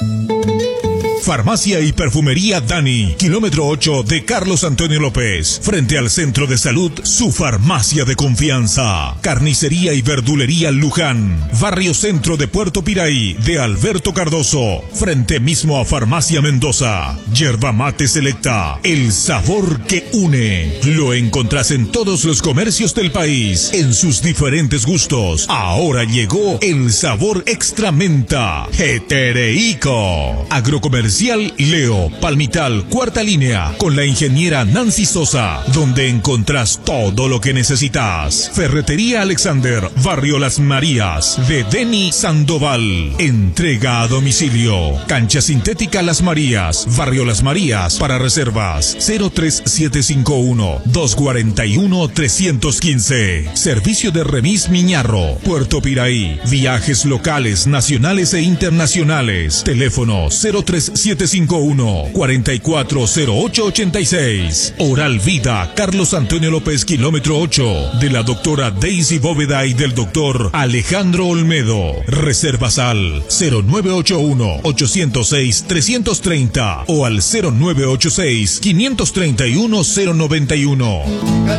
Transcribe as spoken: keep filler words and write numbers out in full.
Farmacia y Perfumería Dani, kilómetro ocho de Carlos Antonio López, frente al Centro de Salud, su farmacia de confianza. Carnicería y Verdulería Luján, barrio centro de Puerto Piraí, de Alberto Cardoso, frente mismo a Farmacia Mendoza. Yerba Mate Selecta, el sabor que une. Lo encontrás en todos los comercios del país, en sus diferentes gustos. Ahora llegó el sabor extra menta, Hetereico. Agrocomercial Leo, Palmital, cuarta línea, con la ingeniera Nancy Sosa, donde encontrás todo lo que necesitas. Ferretería Alexander, barrio Las Marías, de Denny Sandoval. Entrega a domicilio. Cancha sintética Las Marías, barrio Las Marías, para reservas cero tres siete cinco uno, dos cuatro uno, tres uno cinco. Servicio de remis Miñarro, Puerto Piraí. Viajes locales, nacionales e internacionales. Teléfono cero tres siete cinco uno, cuatro cuatro cero ocho ocho seis. Oral Vida, Carlos Antonio López, kilómetro ocho, de la doctora Daisy Bóveda y del doctor Alejandro Olmedo. Reservas al cero nueve ocho uno, ocho cero seis, tres tres cero o al cero nueve ocho seis, cinco tres uno, cero nueve uno.